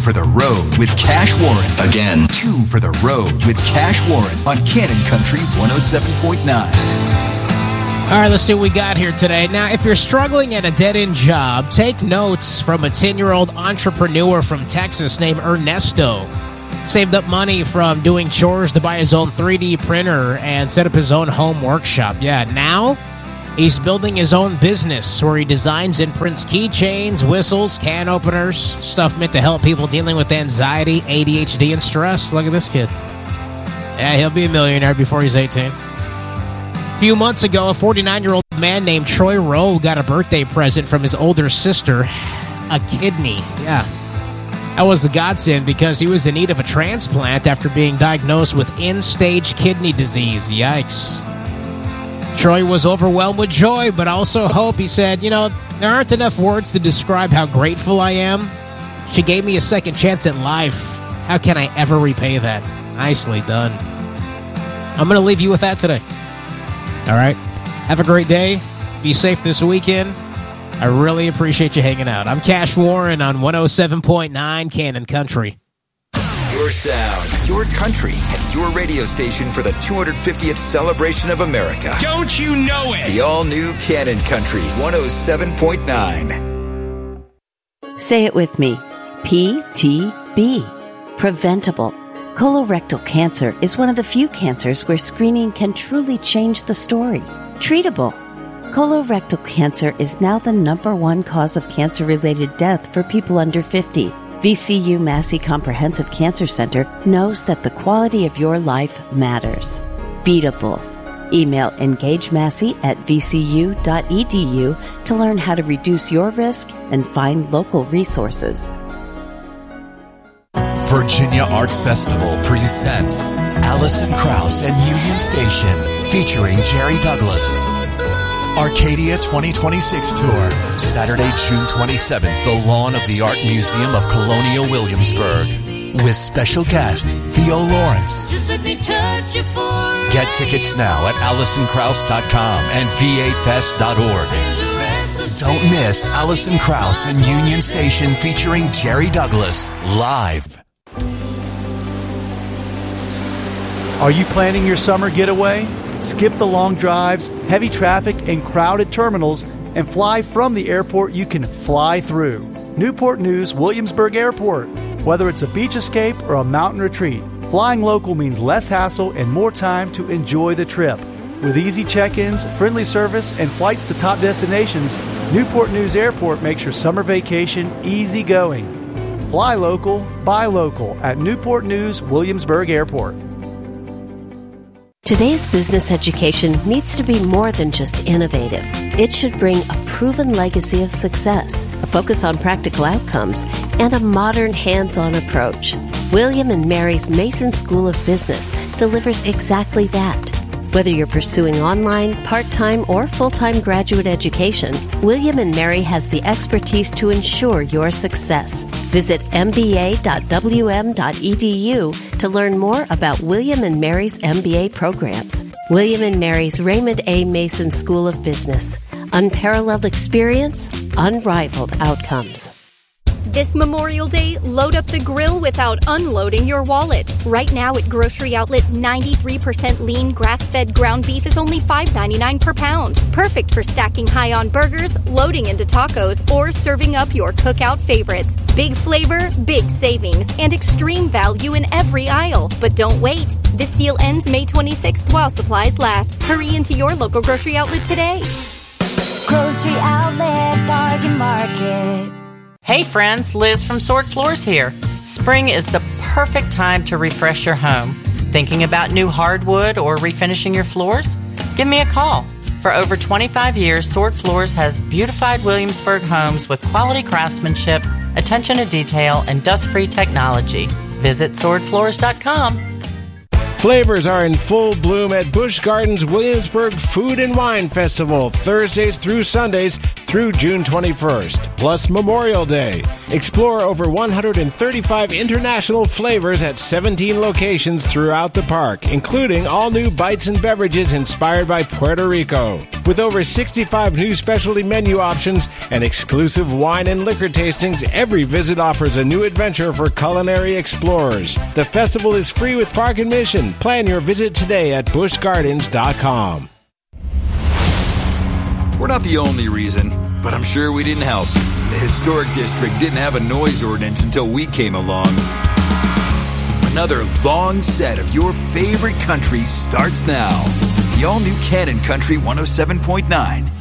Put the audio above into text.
for the road with Cash Warren. Again, 2 for the road with Cash Warren on Cannon Country 107.9. All right, let's see what we got here today. Now, if you're struggling at a dead-end job, take notes from a 10-year-old entrepreneur from Texas named Ernesto. Saved up money from doing chores to buy his own 3D printer and set up his own home workshop. Yeah, now he's building his own business where he designs and prints keychains, whistles, can openers, stuff meant to help people dealing with anxiety, ADHD, and stress. Look at this kid. Yeah, he'll be a millionaire before he's 18. A few months ago, a 49-year-old man named Troy Rowe got a birthday present from his older sister, a kidney. Yeah. That was a godsend because he was in need of a transplant after being diagnosed with end-stage kidney disease. Yikes. Troy was overwhelmed with joy, but also hope. He said, there aren't enough words to describe how grateful I am. She gave me a second chance at life. How can I ever repay that? Nicely done. I'm going to leave you with that today. All right? Have a great day. Be safe this weekend. I really appreciate you hanging out. I'm Cash Warren on 107.9 Cannon Country. Your sound, your country, and your radio station for the 250th celebration of America. Don't you know it? The all-new Cannon Country 107.9. Say it with me. PTB. Preventable. Colorectal cancer is one of the few cancers where screening can truly change the story. Treatable. Colorectal cancer is now the #1 cause of cancer-related death for people under 50. VCU Massey Comprehensive Cancer Center knows that the quality of your life matters. Beatable. Email engagemassey@vcu.edu to learn how to reduce your risk and find local resources. Virginia Arts Festival presents Alison Krauss and Union Station featuring Jerry Douglas. Arcadia 2026 Tour, Saturday, June 27th, the lawn of the Art Museum of Colonial Williamsburg, with special guest Theo Lawrence. Get tickets now at AlisonKrauss.com and VAFest.org. Don't miss Alison Krauss and Union Station featuring Jerry Douglas live. Are you planning your summer getaway? Skip the long drives, heavy traffic, and crowded terminals, and fly from the airport you can fly through. Newport News Williamsburg Airport. Whether it's a beach escape or a mountain retreat, flying local means less hassle and more time to enjoy the trip. With easy check-ins, friendly service, and flights to top destinations, Newport News Airport makes your summer vacation easy going. Fly local, buy local at Newport News Williamsburg Airport. Today's business education needs to be more than just innovative. It should bring a proven legacy of success, a focus on practical outcomes, and a modern hands-on approach. William & Mary's Mason School of Business delivers exactly that. Whether you're pursuing online, part-time, or full-time graduate education, William & Mary has the expertise to ensure your success. Visit mba.wm.edu to learn more about William & Mary's MBA programs. William & Mary's Raymond A. Mason School of Business. Unparalleled experience, unrivaled outcomes. This Memorial Day, load up the grill without unloading your wallet. Right now at Grocery Outlet, 93% lean grass-fed ground beef is only $5.99 per pound. Perfect for stacking high on burgers, loading into tacos, or serving up your cookout favorites. Big flavor, big savings, and extreme value in every aisle. But don't wait. This deal ends May 26th while supplies last. Hurry into your local Grocery Outlet today. Grocery Outlet Bargain Market. Hey friends, Liz from Sword Floors here. Spring is the perfect time to refresh your home. Thinking about new hardwood or refinishing your floors? Give me a call. For over 25 years, Sword Floors has beautified Williamsburg homes with quality craftsmanship, attention to detail, and dust-free technology. Visit swordfloors.com. Flavors are in full bloom at Busch Gardens Williamsburg Food and Wine Festival, Thursdays through Sundays through June 21st, plus Memorial Day. Explore over 135 international flavors at 17 locations throughout the park, including all new bites and beverages inspired by Puerto Rico. With over 65 new specialty menu options and exclusive wine and liquor tastings, every visit offers a new adventure for culinary explorers. The festival is free with park admission. Plan your visit today at buschgardens.com. We're not the only reason, but I'm sure we didn't help. The historic district didn't have a noise ordinance until we came along. Another long set of your favorite country starts now. The all-new Cannon Country 107.9